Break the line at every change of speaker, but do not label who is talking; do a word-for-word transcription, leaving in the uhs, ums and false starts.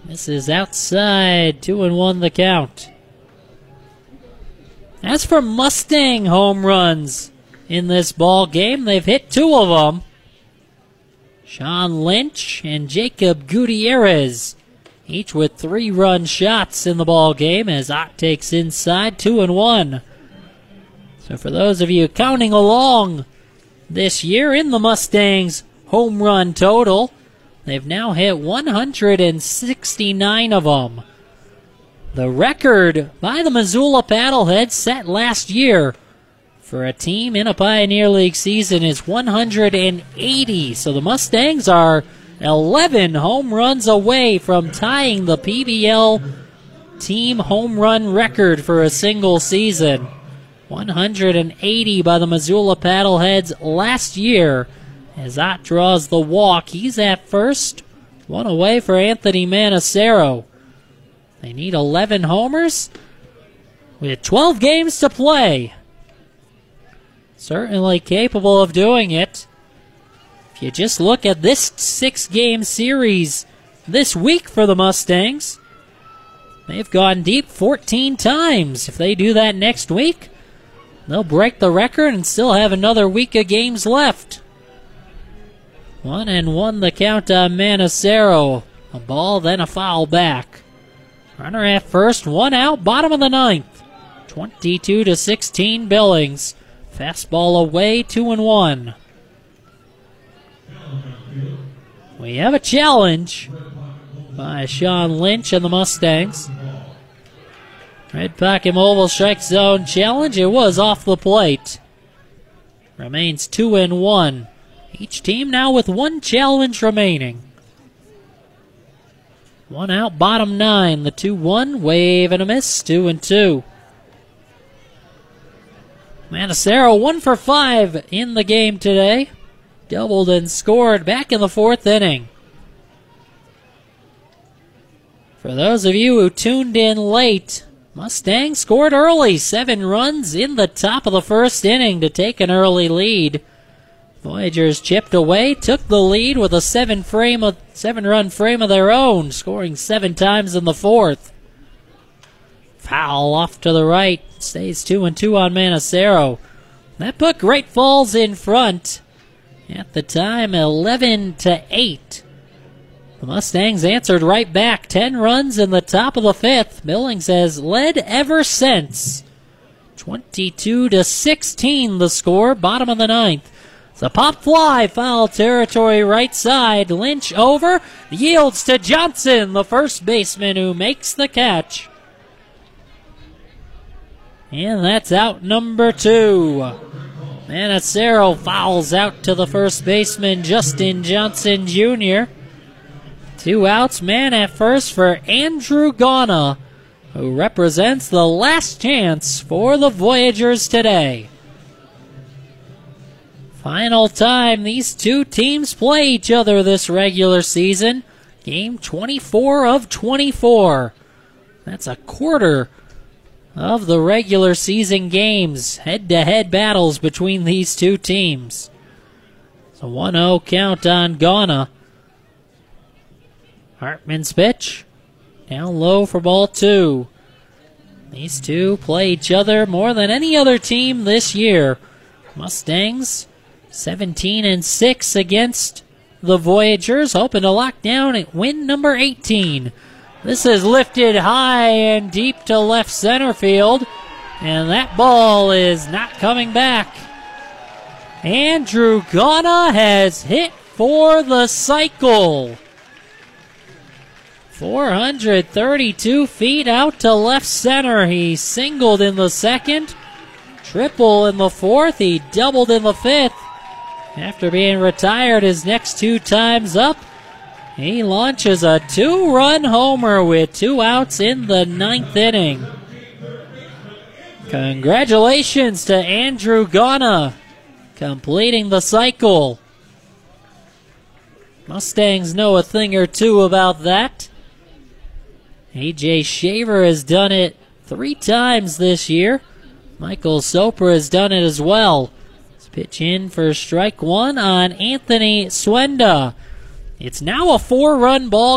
This is outside, two and one the count. As for Mustang home runs in this ball game, they've hit two of them. Sean Lynch and Jacob Gutierrez, each with three-run shots in the ball game as Ott takes inside, two and one. So for those of you counting along this year in the Mustangs home run total, they've now hit one hundred sixty-nine of them. The record by the Missoula Paddleheads set last year for a team in a Pioneer League season is one hundred eighty. So the Mustangs are eleven home runs away from tying the P B L team home run record for a single season. one hundred eighty by the Missoula Paddleheads last year. As Ott draws the walk, he's at first. One away for Anthony Manacero. They need eleven homers with twelve games to play. Certainly capable of doing it. If you just look at this six-game series this week for the Mustangs, they've gone deep fourteen times. If they do that next week, they'll break the record and still have another week of games left. One and one the count on Manacero. A ball, then a foul back. Runner at first, one out, bottom of the ninth. twenty-two to sixteen Billings. Fastball away, two and one. We have a challenge by Sean Lynch and the Mustangs. Red Pocket Mobile strike zone challenge. It was off the plate. Remains two and one. Each team now with one challenge remaining. One out, bottom nine. The two one, wave and a miss, two and two. Manacero one for five in the game today. Doubled and scored back in the fourth inning. For those of you who tuned in late, Mustangs scored early. Seven runs in the top of the first inning to take an early lead. Voyagers chipped away, took the lead with a seven frame of seven run frame of their own, scoring seven times in the fourth. Foul off to the right, stays two and two on Manacero. That put Great Falls in front. At the time, eleven to eight. The Mustangs answered right back, ten runs in the top of the fifth. Billings has led ever since. twenty-two to sixteen the score, bottom of the ninth. It's a pop fly, foul territory right side. Lynch over, yields to Johnson, the first baseman who makes the catch. And that's out number two. Manacero fouls out to the first baseman, Justin Johnson Junior Two outs, man at first for Andrew Gauna, who represents the last chance for the Voyagers today. Final time these two teams play each other this regular season. Game twenty-four of twenty-four. That's a quarter of the regular season games. Head-to-head battles between these two teams. It's a one oh count on Gauna. Hartman's pitch. Down low for ball two. These two play each other more than any other team this year. Mustangs seventeen and six against the Voyagers, hoping to lock down at win number eighteen. This is lifted high and deep to left center field, and that ball is not coming back. Andrew Gauna has hit for the cycle. four hundred thirty-two feet out to left center. He singled in the second, triple in the fourth, he doubled in the fifth. After being retired his next two times up, he launches a two-run homer with two outs in the ninth inning. Congratulations to Andrew Gauna, completing the cycle. Mustangs know a thing or two about that. A J Shaver has done it three times this year. Michael Soper has done it as well. Let's pitch in for strike one on Anthony Swenda. It's now a four-run ball